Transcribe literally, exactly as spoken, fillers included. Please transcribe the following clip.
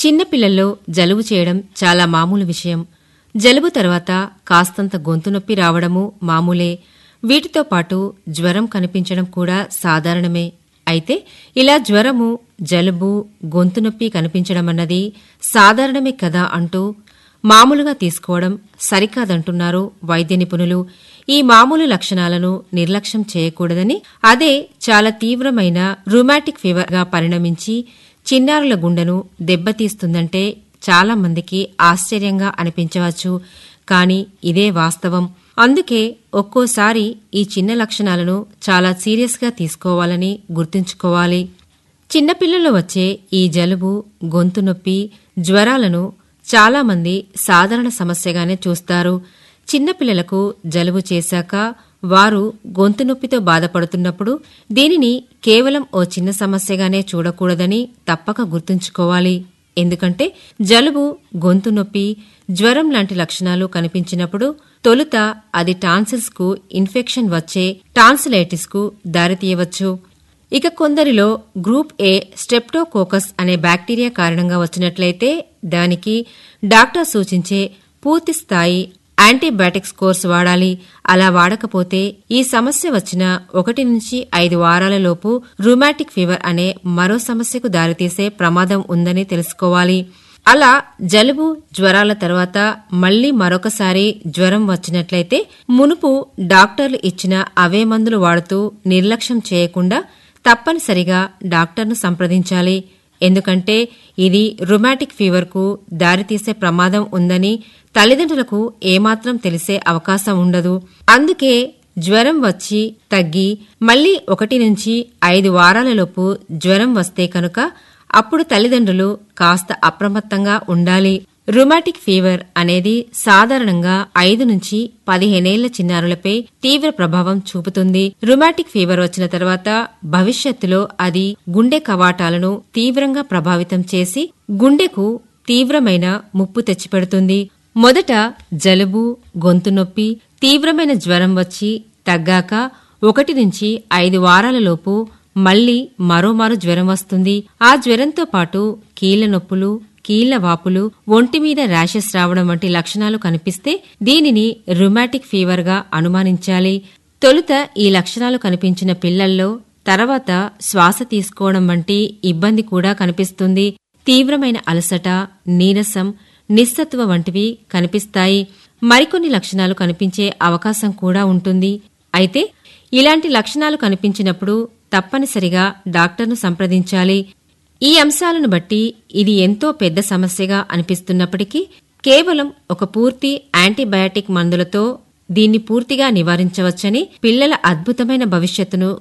చిన్నపిల్లల్లో జలుబు చేయడం చాలా మామూలు విషయం. జలుబు తర్వాత కాస్తంత గొంతు నొప్పి రావడమూ మామూలే. వీటితో పాటు జ్వరం కనిపించడం కూడా సాధారణమే. అయితే ఇలా జ్వరము, జలుబు, గొంతు నొప్పి కనిపించడమన్నది సాధారణమే కదా అంటూ మామూలుగా తీసుకోవడం సరికాదంటున్నారు వైద్య నిపుణులు. ఈ మామూలు లక్షణాలను నిర్లక్ష్యం చేయకూడదని, అదే చాలా తీవ్రమైన రుమాటిక్ ఫీవర్గా పరిణమించి చిన్నారుల గుండెను దెబ్బతీస్తుందంటే చాలా మందికి ఆశ్చర్యంగా అనిపించవచ్చు. కాని ఇదే వాస్తవం. అందుకే ఒక్కోసారి ఈ చిన్న లక్షణాలను చాలా సీరియస్గా తీసుకోవాలని గుర్తుంచుకోవాలి. చిన్నపిల్లల్లో వచ్చే ఈ జలుబు, గొంతు నొప్పి, జ్వరాలను చాలామంది సాధారణ సమస్యగానే చూస్తారు. చిన్నపిల్లలకు జలుబు చేశాక వారు గొంతు నొప్పితో బాధపడుతున్నప్పుడు దీనిని కేవలం ఓ చిన్న సమస్యగానే చూడకూడదని తప్పక గుర్తుంచుకోవాలి. ఎందుకంటే జలుబు, గొంతు నొప్పి, జ్వరం లాంటి లక్షణాలు కనిపించినప్పుడు తొలుత అది టాన్సిల్స్ కు ఇన్ఫెక్షన్ వచ్చే టాన్సిలైటిస్ కు దారితీయవచ్చు. ఇక కొందరిలో గ్రూప్ ఏ స్ట్రెప్టోకోకస్ అనే బ్యాక్టీరియా కారణంగా వచ్చినట్లయితే దానికి డాక్టర్ సూచించే పూర్తిస్థాయి యాంటీబయాటిక్స్ కోర్సు వాడాలి. అలా వాడకపోతే ఈ సమస్య వచ్చిన ఒకటి నుంచి ఐదు వారాలలోపు రుమాటిక్ ఫీవర్ అనే మరో సమస్యకు దారితీసే ప్రమాదం ఉందని తెలుసుకోవాలి. అలా జలుబు, జ్వరాల తర్వాత మళ్లీ మరొకసారి జ్వరం వచ్చినట్లయితే మునుపు డాక్టర్లు ఇచ్చిన అవే మందులు వాడుతూ నిర్లక్ష్యం చేయకుండా తప్పనిసరిగా డాక్టర్ను సంప్రదించాలి. ఎందుకంటే ఇది రుమాటిక్ ఫీవర్కు దారితీసే ప్రమాదం ఉందని తల్లిదండ్రులకు ఏమాత్రం తెలిసే అవకాశం ఉండదు. అందుకే జ్వరం వచ్చి తగ్గి మళ్లీ ఒకటి నుంచి ఐదు వారాలలోపు జ్వరం వస్తే కనుక అప్పుడు తల్లిదండ్రులు కాస్త అప్రమత్తంగా ఉండాలి. రుమాటిక్ ఫీవర్ అనేది సాధారణంగా ఐదు నుంచి పదిహేనేళ్ల చిన్నారులపై తీవ్ర ప్రభావం చూపుతుంది. రుమాటిక్ ఫీవర్ వచ్చిన తర్వాత భవిష్యత్తులో అది గుండె కవాటాలను తీవ్రంగా ప్రభావితం చేసి గుండెకు తీవ్రమైన ముప్పు తెచ్చిపెడుతుంది. మొదట జలుబు, గొంతు నొప్పి, తీవ్రమైన జ్వరం వచ్చి తగ్గాక ఒకటి నుంచి ఐదు వారాలలోపు మళ్లీ మరోమారు జ్వరం వస్తుంది. ఆ జ్వరంతో పాటు కీళ్ల నొప్పులు, కీళ్ల వాపులు, ఒంటిమీద ర్యాషెస్ రావడం వంటి లక్షణాలు కనిపిస్తే దీనిని రుమాటిక్ ఫీవర్ గా అనుమానించాలి. తొలుత ఈ లక్షణాలు కనిపించిన పిల్లల్లో తర్వాత శ్వాస తీసుకోవడం వంటి ఇబ్బంది కూడా కనిపిస్తుంది. తీవ్రమైన అలసట, నీరసం, నిస్సత్వ వంటివి కనిపిస్తాయి. మరికొన్ని లక్షణాలు కనిపించే అవకాశం కూడా ఉంటుంది. అయితే ఇలాంటి లక్షణాలు కనిపించినప్పుడు తప్పనిసరిగా డాక్టర్ను సంప్రదించాలి. ఈ అంశాలను బట్టి ఇది ఎంతో పెద్ద సమస్యగా అనిపిస్తున్నప్పటికీ కేవలం ఒక పూర్తి యాంటీబయాటిక్ మందులతో దీన్ని పూర్తిగా నివారించవచ్చని, పిల్లల అద్భుతమైన భవిష్యత్తును